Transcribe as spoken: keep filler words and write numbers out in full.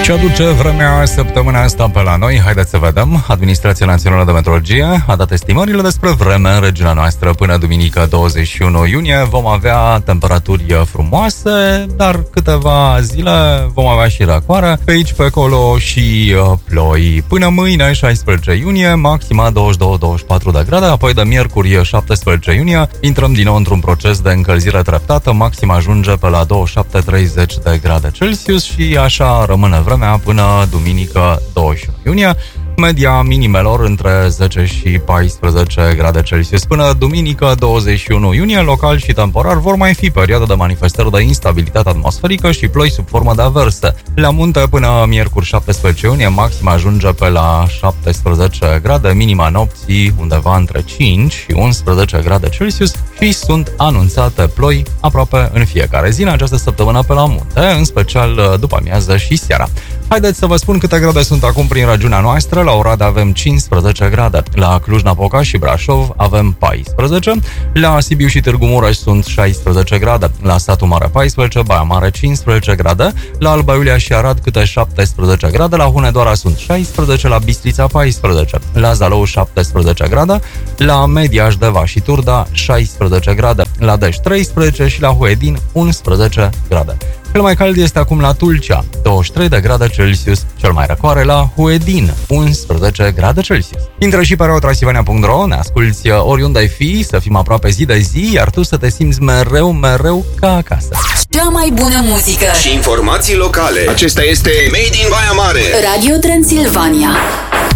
Ce aduce vremea săptămâna asta pe la noi? Haideți să vedem. Administrația Națională de Meteorologie a dat estimările despre vreme în regiunea noastră. Până duminică douăzeci și unu iunie vom avea temperaturi frumoase, dar câteva zile vom avea și răcoare, pe aici, pe acolo și uh, ploi. Până mâine, șaisprezece iunie, maxima douăzeci și doi douăzeci și patru de grade, apoi de miercuri, șaptesprezece iunie, intrăm din nou într-un proces de încălzire treptată, maxima ajunge pe la douăzeci și șapte treizeci de grade Celsius și așa rămâne vremea până duminică douăzeci și unu iunie. Media minimelor între zece și paisprezece grade Celsius. Până duminică douăzeci și unu iunie, local și temporar, vor mai fi perioade de manifestări de instabilitate atmosferică și ploi sub formă de averse. La munte până miercuri șaptesprezece iunie, maxima ajunge pe la șaptesprezece grade, minima nopții undeva între cinci și unsprezece grade Celsius și sunt anunțate ploi aproape în fiecare zi în această săptămână pe la munte, în special după amiază și seara. Haideți să vă spun câte grade sunt acum prin regiunea noastră. La Oradea avem cincisprezece grade, la Cluj-Napoca și Brașov avem paisprezece, la Sibiu și Târgu Mureș sunt șaisprezece grade, la Satu Mare paisprezece, Baia Mare cincisprezece grade, la Alba Iulia și Arad câte șaptesprezece grade, la Hunedoara sunt șaisprezece, la Bistrița paisprezece, la Zalău șaptesprezece grade, la Mediaș, Deva și Turda șaisprezece grade, la Deș treisprezece și la Huedin unsprezece grade. Cel mai cald este acum la Tulcea, douăzeci și trei de grade Celsius, cel mai răcoare la Huedin, unsprezece grade Celsius. Intră și pe reotrasivania punct ro, ne asculti oriunde ai fi, să fim aproape zi de zi, iar tu să te simți mereu, mereu ca acasă. Cea mai bună muzică și informații locale. Acesta este Made in Baia Mare. Radio Transilvania.